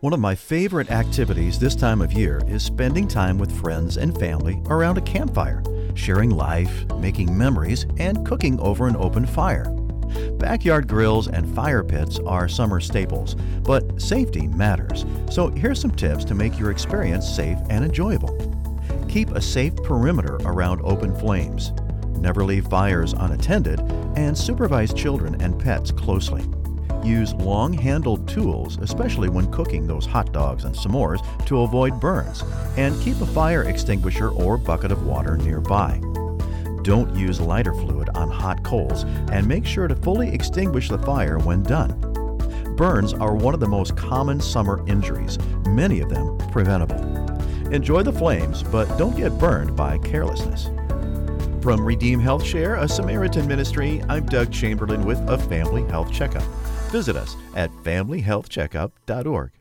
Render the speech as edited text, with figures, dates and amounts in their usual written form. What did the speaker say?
One of my favorite activities this time of year is spending time with friends and family around a campfire, sharing life, making memories, and cooking over an open fire. Backyard grills and fire pits are summer staples, but safety matters. So here's some tips to make your experience safe and enjoyable. Keep a safe perimeter around open flames. Never leave fires unattended, and supervise children and pets closely. Use long-handled tools, especially when cooking those hot dogs and s'mores, to avoid burns, and keep a fire extinguisher or bucket of water nearby. Don't use lighter fluid on hot coals, and make sure to fully extinguish the fire when done. Burns are one of the most common summer injuries, many of them preventable. Enjoy the flames, but don't get burned by carelessness. From Redeem Health Share, a Samaritan ministry, I'm Doug Chamberlain with a Family Health Checkup. Visit us at familyhealthcheckup.org.